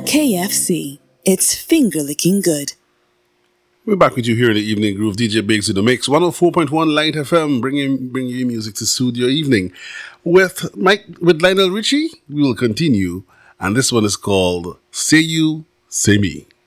KFC. It's finger licking good. We're back with you here in the Evening Groove. DJ Biggs in the mix. 104.1 Light FM, bringing you music to soothe your evening. With Lionel Richie, we will continue. And this one is called Say You, Say Me.